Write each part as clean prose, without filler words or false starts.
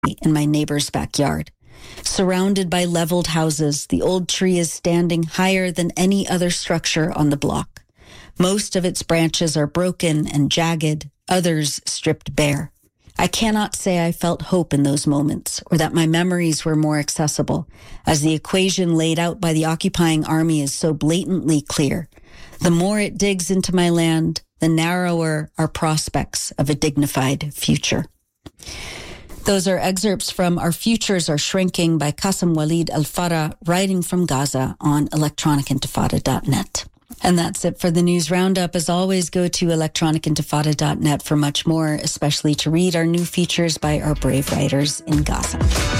in my neighbor's backyard. Surrounded by leveled houses, the old tree is standing higher than any other structure on the block. Most of its branches are broken and jagged, others stripped bare. I cannot say I felt hope in those moments or that my memories were more accessible, as the equation laid out by the occupying army is so blatantly clear. The more it digs into my land, the narrower our prospects of a dignified future. Those are excerpts from Our Futures Are Shrinking by Qasim Walid Al-Farah, writing from Gaza on electronicintifada.net. And that's it for the news roundup. As always, go to electronicintifada.net for much more, especially to read our new features by our brave writers in Gaza.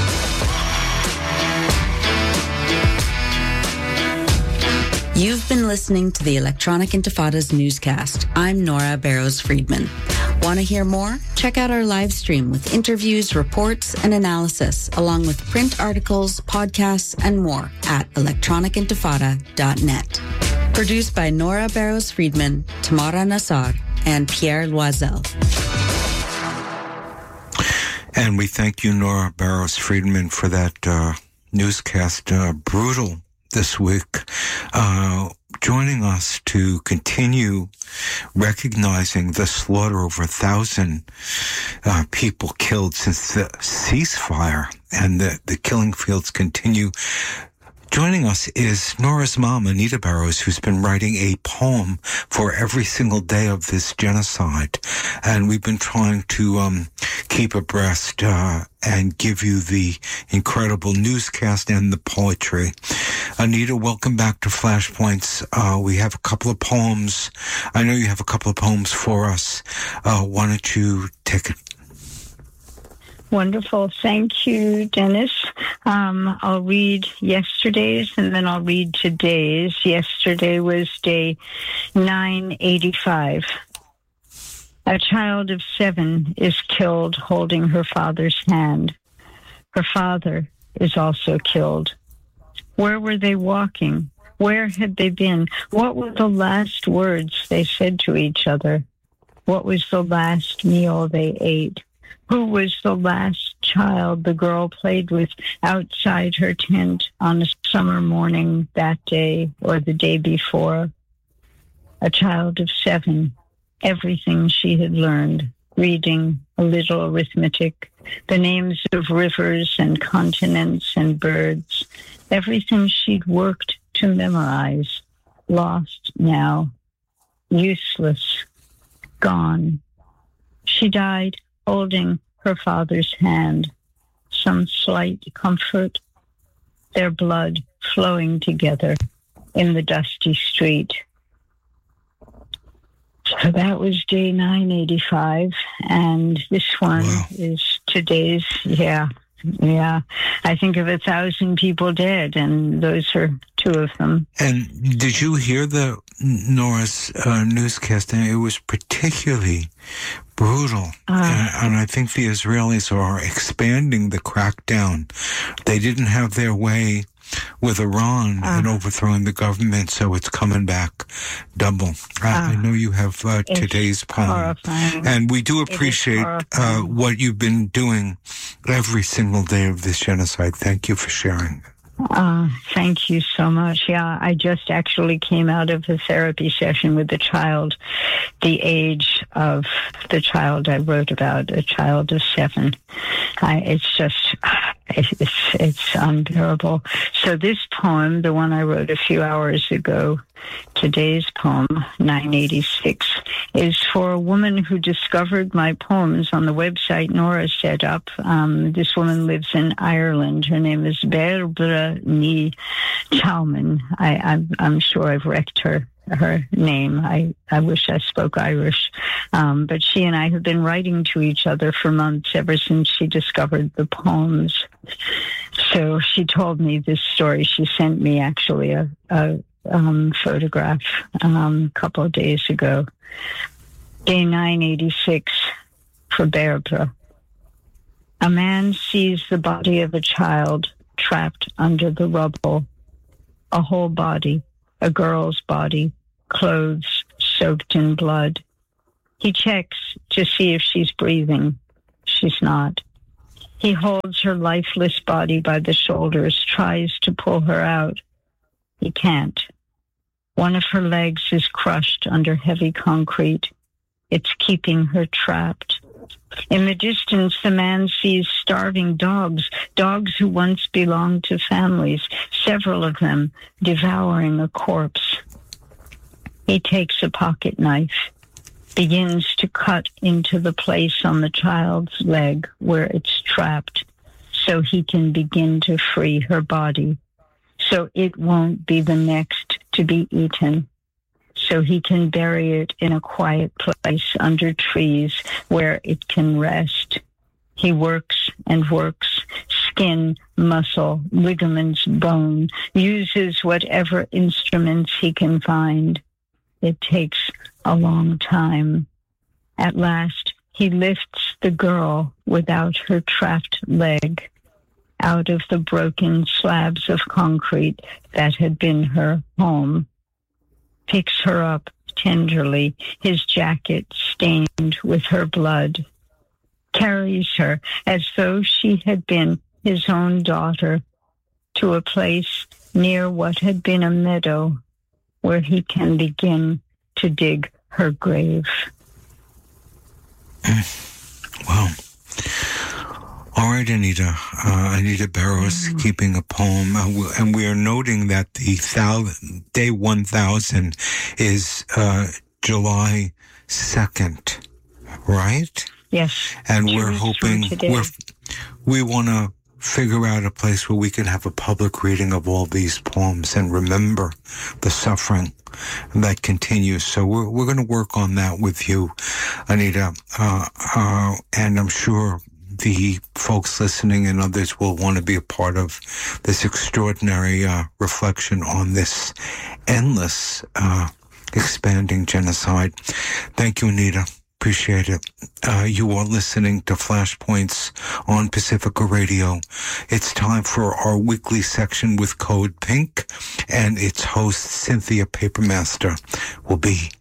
You've been listening to the Electronic Intifada's newscast. I'm Nora Barrows-Friedman. Want to hear more? Check out our live stream with interviews, reports, and analysis, along with print articles, podcasts, and more at electronicintifada.net. Produced by Nora Barrows-Friedman, Tamara Nassar, and Pierre Loisel. And we thank you, Nora Barrows-Friedman, for that newscast. Brutal this week. Joining us to continue recognizing the slaughter over 1,000 people killed since the ceasefire, and the killing fields continue. Joining us is Nora's mom, Anita Barrows, who's been writing a poem for every single day of this genocide. And we've been trying to keep abreast and give you the incredible newscast and the poetry. Anita, welcome back to Flashpoints. We have a couple of poems. I know you have a couple of poems for us. Why don't you take it? Wonderful. Thank you, Dennis. I'll read yesterday's and then I'll read today's. Yesterday was day 985. A child of 7 is killed holding her father's hand. Her father is also killed. Where were they walking? Where had they been? What were the last words they said to each other? What was the last meal they ate? Who was the last child the girl played with outside her tent on a summer morning that day or the day before? A child of 7, everything she had learned, reading, a little arithmetic, the names of rivers and continents and birds, everything she'd worked to memorize, lost now, useless, gone. She died holding her father's hand, some slight comfort, their blood flowing together in the dusty street. So that was day 985, and this one is today's, yeah. I think of 1,000 people dead, and those are 2 of them. And did you hear the Nora's newscast? And it was particularly brutal. And I think the Israelis are expanding the crackdown. They didn't have their way with Iran and overthrowing the government, so it's coming back double. I know you have today's poem. Horrifying. And we do appreciate what you've been doing every single day of this genocide. Thank you for sharing. Thank you so much. Yeah, I just actually came out of a therapy session with a child, the age of the child I wrote about, a child of 7. It's unbearable. So this poem, the one I wrote a few hours ago, today's poem, 986, is for a woman who discovered my poems on the website Nora set up. This woman lives in Ireland. Her name is Barbara Ní Chalman. I'm sure I've wrecked her name. I wish I spoke Irish. But she and I have been writing to each other for months, ever since she discovered the poems. So she told me this story. She sent me actually a photograph a couple of days ago. Day 986 for Barbara. A man sees the body of a child trapped under the rubble. A whole body, a girl's body, clothes soaked in blood. He checks to see if she's breathing. She's not. He holds her lifeless body by the shoulders, tries to pull her out. He can't. One of her legs is crushed under heavy concrete. It's keeping her trapped. In the distance, the man sees starving dogs who once belonged to families, several of them devouring a corpse. He takes a pocket knife, begins to cut into the place on the child's leg where it's trapped so he can begin to free her body, so it won't be the next to be eaten, so he can bury it in a quiet place under trees where it can rest. He works and works, skin, muscle, ligaments, bone, uses whatever instruments he can find. It takes a long time. At last, he lifts the girl without her trapped leg out of the broken slabs of concrete that had been her home, picks her up tenderly, his jacket stained with her blood, carries her as though she had been his own daughter to a place near what had been a meadow where he can begin to dig her grave. Wow. All right, Anita. Anita Barrows, keeping a poem. And we are noting that the day 1000 is July 2nd, right? Yes. And we're hoping, we want to figure out a place where we can have a public reading of all these poems and remember the suffering that continues. So we're going to work on that with you, Anita. And I'm sure the folks listening and others will want to be a part of this extraordinary reflection on this endless, expanding genocide. Thank you, Anita. Appreciate it. You are listening to Flashpoints on Pacifica Radio. It's time for our weekly section with Code Pink, and its host, Cynthia Papermaster, will be